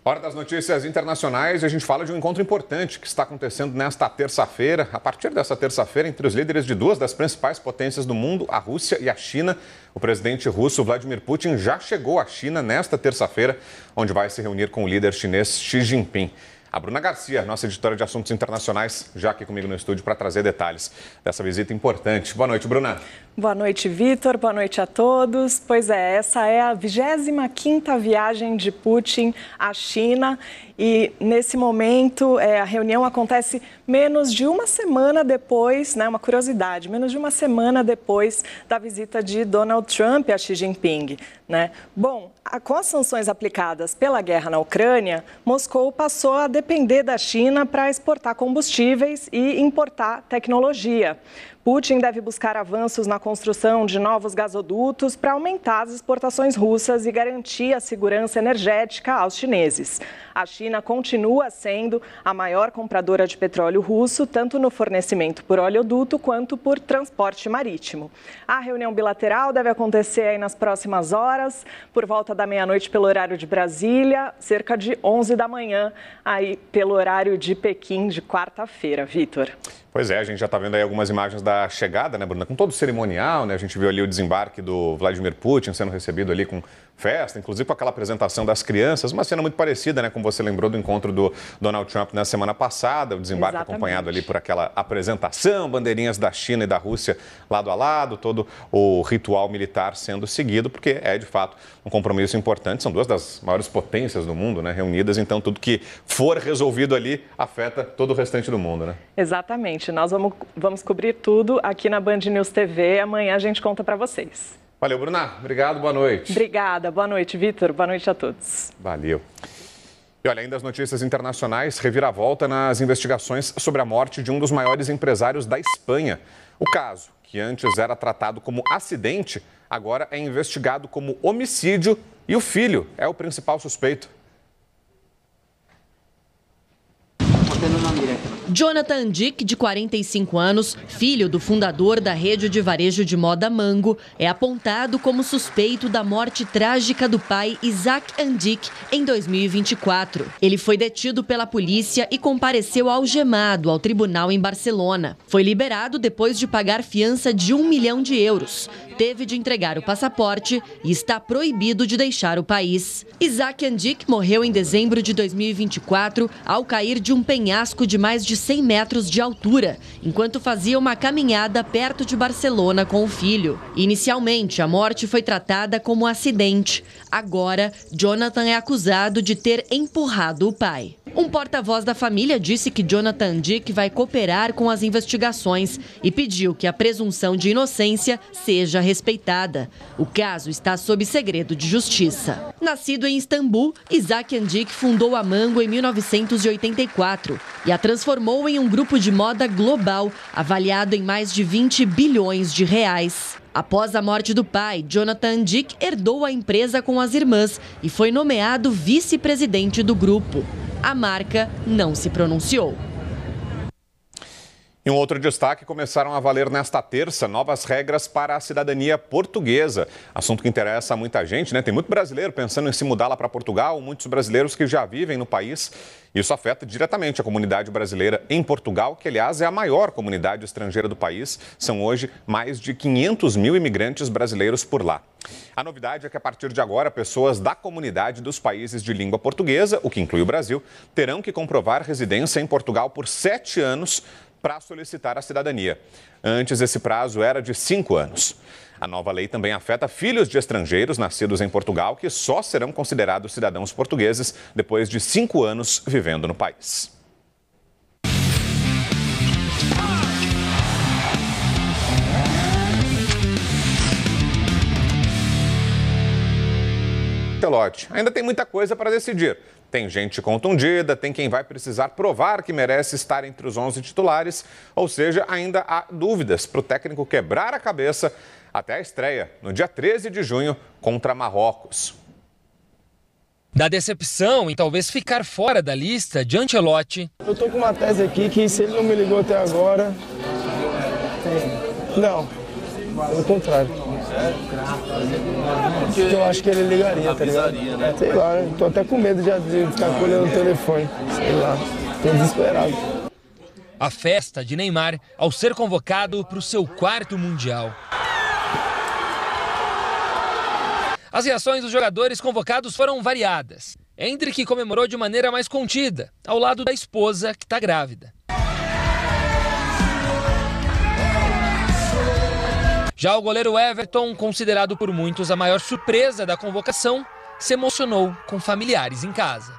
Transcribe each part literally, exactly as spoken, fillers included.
Hora das notícias internacionais, a gente fala de um encontro importante que está acontecendo nesta terça-feira. A partir dessa terça-feira, entre os líderes de duas das principais potências do mundo, a Rússia e a China. O presidente russo Vladimir Putin já chegou à China nesta terça-feira, onde vai se reunir com o líder chinês Xi Jinping. A Bruna Garcia, nossa editora de assuntos internacionais, já aqui comigo no estúdio para trazer detalhes dessa visita importante. Boa noite, Bruna. Boa noite, Vitor. Boa noite a todos. Pois é, essa é a vigésima quinta viagem de Putin à China e, nesse momento, é, a reunião acontece menos de uma semana depois, né, uma curiosidade, menos de uma semana depois da visita de Donald Trump a Xi Jinping, né? Bom, a, com as sanções aplicadas pela guerra na Ucrânia, Moscou passou a depender da China para exportar combustíveis e importar tecnologia. Putin deve buscar avanços na construção de novos gasodutos para aumentar as exportações russas e garantir a segurança energética aos chineses. A China continua sendo a maior compradora de petróleo russo, tanto no fornecimento por oleoduto quanto por transporte marítimo. A reunião bilateral deve acontecer aí nas próximas horas, por volta da meia-noite pelo horário de Brasília, cerca de onze da manhã, aí pelo horário de Pequim, de quarta-feira. Vitor. Pois é, a gente já está vendo aí algumas imagens da chegada, né, Bruna? Com todo o cerimonial, né? A gente viu ali o desembarque do Vladimir Putin sendo recebido ali com festa, inclusive com aquela apresentação das crianças, uma cena muito parecida, né, como você lembrou do encontro do Donald Trump na semana passada, o desembarque Exatamente. Acompanhado ali por aquela apresentação, bandeirinhas da China e da Rússia lado a lado, todo o ritual militar sendo seguido, porque é, de fato, um compromisso importante. São duas das maiores potências do mundo, né, reunidas, então tudo que for resolvido ali afeta todo o restante do mundo, né? Exatamente. Nós vamos, vamos cobrir tudo aqui na Band News T V. Amanhã a gente conta para vocês. Valeu, Bruna. Obrigado, boa noite. Obrigada. Boa noite, Vitor. Boa noite a todos. Valeu. E olha, ainda as notícias internacionais, reviravolta nas investigações sobre a morte de um dos maiores empresários da Espanha. O caso, que antes era tratado como acidente, agora é investigado como homicídio e o filho é o principal suspeito. Jonathan Dick, de quarenta e cinco anos, filho do fundador da rede de varejo de moda Mango, é apontado como suspeito da morte trágica do pai Isaac Andic em dois mil e vinte e quatro. Ele foi detido pela polícia e compareceu algemado ao tribunal em Barcelona. Foi liberado depois de pagar fiança de um milhão de euros. Teve de entregar o passaporte e está proibido de deixar o país. Isaac Andic morreu em dezembro de dois mil e vinte e quatro ao cair de um penhasco de mais de cem metros de altura, enquanto fazia uma caminhada perto de Barcelona com o filho. Inicialmente, a morte foi tratada como acidente. Agora, Jonathan é acusado de ter empurrado o pai. Um porta-voz da família disse que Jonathan Dick vai cooperar com as investigações e pediu que a presunção de inocência seja respeitada. O caso está sob segredo de justiça. Nascido em Istambul, Isaac Andic fundou a Mango em mil novecentos e oitenta e quatro e a transformou em um grupo de moda global, avaliado em mais de vinte bilhões de reais. Após a morte do pai, Jonathan Dick herdou a empresa com as irmãs e foi nomeado vice-presidente do grupo. A marca não se pronunciou. Em um outro destaque, começaram a valer nesta terça novas regras para a cidadania portuguesa. Assunto que interessa a muita gente, né? Tem muito brasileiro pensando em se mudar lá para Portugal, muitos brasileiros que já vivem no país. Isso afeta diretamente a comunidade brasileira em Portugal, que, aliás, é a maior comunidade estrangeira do país. São hoje mais de quinhentos mil imigrantes brasileiros por lá. A novidade é que, a partir de agora, pessoas da comunidade dos países de língua portuguesa, o que inclui o Brasil, terão que comprovar residência em Portugal por sete anos para solicitar a cidadania. Antes, esse prazo era de cinco anos. A nova lei também afeta filhos de estrangeiros nascidos em Portugal, que só serão considerados cidadãos portugueses depois de cinco anos vivendo no país. Telote, ainda tem muita coisa para decidir. Tem gente contundida, tem quem vai precisar provar que merece estar entre os onze titulares, ou seja, ainda há dúvidas para o técnico quebrar a cabeça até a estreia, no dia treze de junho, contra Marrocos. Da decepção e talvez ficar fora da lista de Ancelotti. Eu tô com uma tese aqui que se ele não me ligou até agora... Não. Pelo contrário. Eu acho que ele ligaria, tá ligado? Né? Sei lá, né? Tô até com medo de, de ficar olhando o telefone. Sei lá, tô desesperado. A festa de Neymar ao ser convocado para o seu quarto Mundial. As reações dos jogadores convocados foram variadas. Endrick comemorou de maneira mais contida, ao lado da esposa que está grávida. Já o goleiro Everton, considerado por muitos a maior surpresa da convocação, se emocionou com familiares em casa.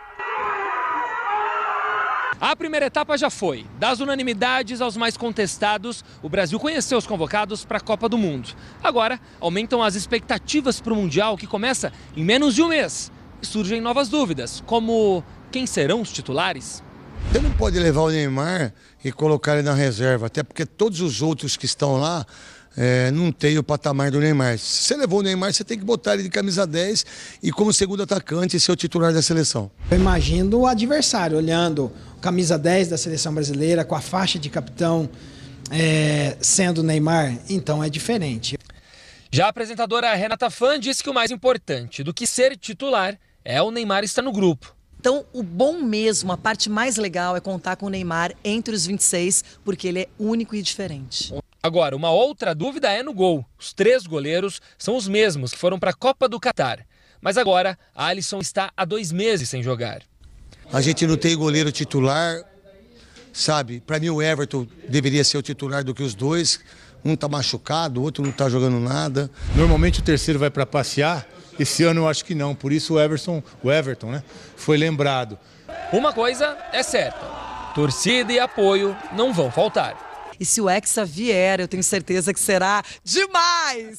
A primeira etapa já foi. Das unanimidades aos mais contestados, o Brasil conheceu os convocados para a Copa do Mundo. Agora, aumentam as expectativas para o Mundial, que começa em menos de um mês. E surgem novas dúvidas, como quem serão os titulares? Você não pode levar o Neymar e colocar ele na reserva, até porque todos os outros que estão lá é, não têm o patamar do Neymar. Se você levou o Neymar, você tem que botar ele de camisa dez e como segundo atacante ser o titular da seleção. Eu imagino o adversário olhando camisa dez da seleção brasileira com a faixa de capitão é, sendo o Neymar, então é diferente. Já a apresentadora Renata Fã disse que o mais importante do que ser titular é o Neymar estar no grupo. Então, o bom mesmo, a parte mais legal é contar com o Neymar entre os vinte e seis, porque ele é único e diferente. Agora, uma outra dúvida é no gol. Os três goleiros são os mesmos que foram para a Copa do Catar. Mas agora, a Alisson está há dois meses sem jogar. A gente não tem goleiro titular, sabe? Para mim o Everton deveria ser o titular do que os dois. Um está machucado, o outro não está jogando nada. Normalmente o terceiro vai para passear. Esse ano eu acho que não, por isso o Everton, o Everton, né, foi lembrado. Uma coisa é certa, torcida e apoio não vão faltar. E se o Hexa vier, eu tenho certeza que será demais!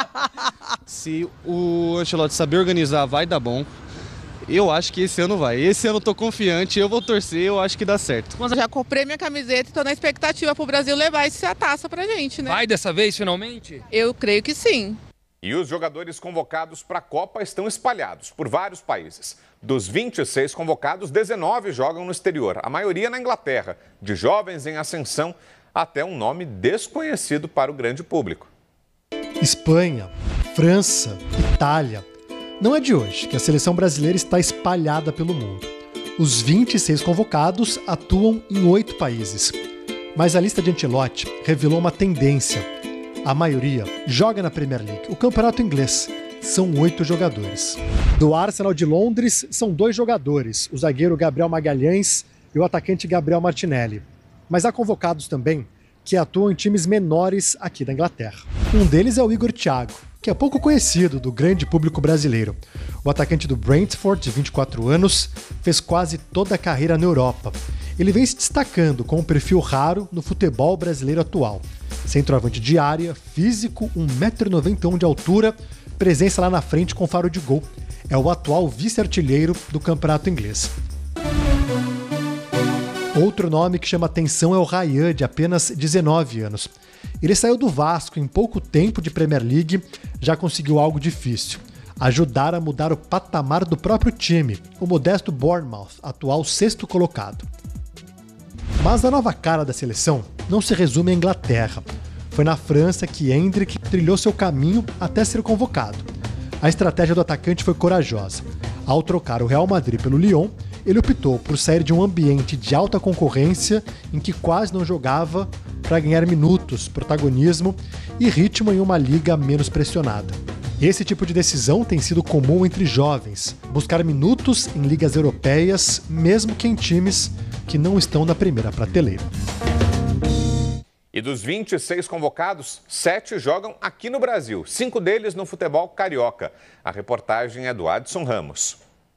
Se o Ancelotti saber organizar, vai dar bom. Eu acho que esse ano vai. Esse ano eu tô confiante, eu vou torcer, eu acho que dá certo. Eu já comprei minha camiseta e tô na expectativa pro Brasil levar essa taça pra gente, né? Vai dessa vez, finalmente? Eu creio que sim. E os jogadores convocados para a Copa estão espalhados por vários países. Dos vinte e seis convocados, dezenove jogam no exterior, a maioria na Inglaterra, de jovens em ascensão até um nome desconhecido para o grande público. Espanha, França, Itália. Não é de hoje que a seleção brasileira está espalhada pelo mundo. Os vinte e seis convocados atuam em oito países. Mas a lista de Ancelotti revelou uma tendência. A maioria joga na Premier League, o campeonato inglês. São oito jogadores. Do Arsenal de Londres, são dois jogadores, o zagueiro Gabriel Magalhães e o atacante Gabriel Martinelli. Mas há convocados também que atuam em times menores aqui da Inglaterra. Um deles é o Igor Thiago, que é pouco conhecido do grande público brasileiro. O atacante do Brentford, de vinte e quatro anos, fez quase toda a carreira na Europa. Ele vem se destacando com um perfil raro no futebol brasileiro atual. Centroavante de área, físico, um metro e noventa e um de altura, presença lá na frente com faro de gol. É o atual vice-artilheiro do campeonato inglês. Outro nome que chama atenção é o Ryan, de apenas dezenove anos. Ele saiu do Vasco em pouco tempo de Premier League, já conseguiu algo difícil: ajudar a mudar o patamar do próprio time, o modesto Bournemouth, atual sexto colocado. Mas a nova cara da seleção não se resume à Inglaterra. Foi na França que Endrick trilhou seu caminho até ser convocado. A estratégia do atacante foi corajosa. Ao trocar o Real Madrid pelo Lyon, ele optou por sair de um ambiente de alta concorrência em que quase não jogava para ganhar minutos, protagonismo e ritmo em uma liga menos pressionada. Esse tipo de decisão tem sido comum entre jovens, buscar minutos em ligas europeias, mesmo que em times que não estão na primeira prateleira. E dos vinte e seis convocados, sete jogam aqui no Brasil, cinco deles no futebol carioca. A reportagem é do Adson Ramos.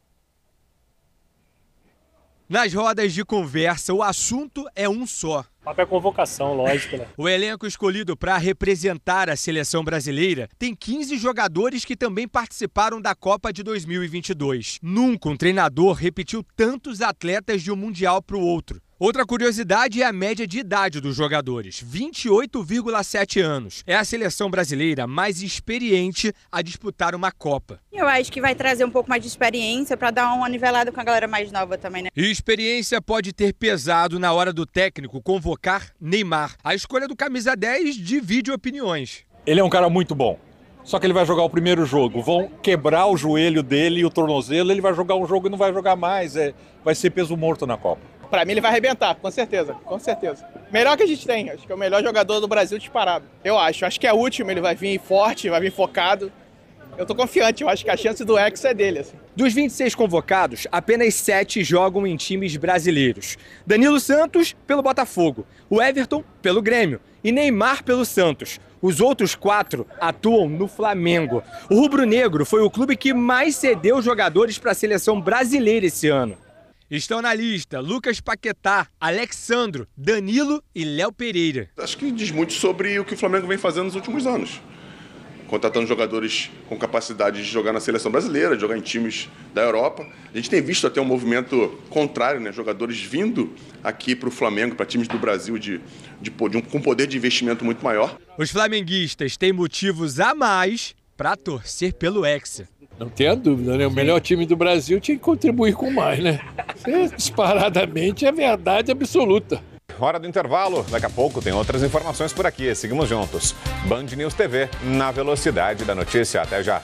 Nas rodas de conversa, o assunto é um só. Papel é convocação, lógico, né? O elenco escolhido para representar a seleção brasileira tem quinze jogadores que também participaram da Copa de dois mil e vinte e dois. Nunca um treinador repetiu tantos atletas de um mundial para o outro. Outra curiosidade é a média de idade dos jogadores, vinte e oito vírgula sete anos. É a seleção brasileira mais experiente a disputar uma Copa. Eu acho que vai trazer um pouco mais de experiência para dar uma nivelada com a galera mais nova também, né? E experiência pode ter pesado na hora do técnico convocar Neymar. A escolha do camisa dez divide opiniões. ele é um cara muito bom. Só que ele vai jogar o primeiro jogo, vão quebrar o joelho dele e o tornozelo, ele vai jogar um jogo e não vai jogar mais, é, vai ser peso morto na Copa. Pra mim ele vai arrebentar, com certeza, com certeza. Melhor que a gente tem, acho que é o melhor jogador do Brasil disparado. Eu acho, acho que é o último, ele vai vir forte, vai vir focado. Eu tô confiante, eu acho que a chance do Hexa é dele. Assim. Dos vinte e seis convocados, apenas sete jogam em times brasileiros. Danilo Santos, pelo Botafogo, o Everton, pelo Grêmio e Neymar, pelo Santos. Os outros quatro atuam no Flamengo. O rubro-negro foi o clube que mais cedeu jogadores para a seleção brasileira esse ano. Estão na lista Lucas Paquetá, Alexandro, Danilo e Léo Pereira. Acho que diz muito sobre o que o Flamengo vem fazendo nos últimos anos. Contratando jogadores com capacidade de jogar na seleção brasileira, de jogar em times da Europa. A gente tem visto até um movimento contrário, né? Jogadores vindo aqui para o Flamengo, para times do Brasil de, de, de um, com poder de investimento muito maior. Os flamenguistas têm motivos a mais para torcer pelo Hexa. Não tenha dúvida, né? O melhor time do Brasil tinha que contribuir com mais, né? Isso, disparadamente, é verdade absoluta. Hora do intervalo. Daqui a pouco tem outras informações por aqui. Seguimos juntos. Band News T V, na velocidade da notícia. Até já.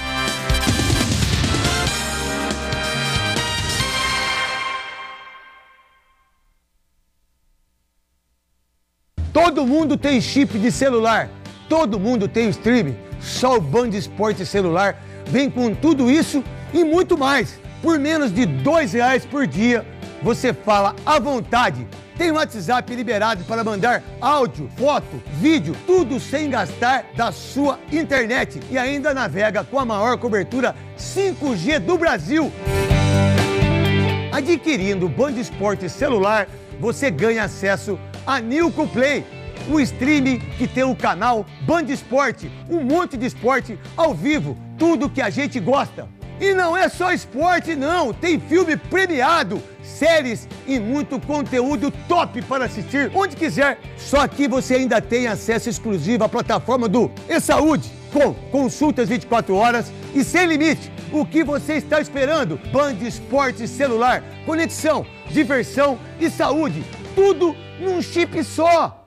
Todo mundo tem chip de celular. Todo mundo tem o streaming. Só o Band Esporte Celular vem com tudo isso e muito mais. Por menos de dois reais por dia, você fala à vontade. Tem o WhatsApp liberado para mandar áudio, foto, vídeo, tudo sem gastar da sua internet. E ainda navega com a maior cobertura cinco G do Brasil. Adquirindo o Band Esporte Celular, você ganha acesso a Nilco Play, o streaming que tem o canal Band Esporte, um monte de esporte ao vivo, tudo que a gente gosta. E não é só esporte não, tem filme premiado, séries e muito conteúdo top para assistir onde quiser. Só aqui você ainda tem acesso exclusivo à plataforma do E-Saúde, com consultas vinte e quatro horas e sem limite. O que você está esperando? Band Esporte Celular, conexão, diversão e saúde, tudo num chip só.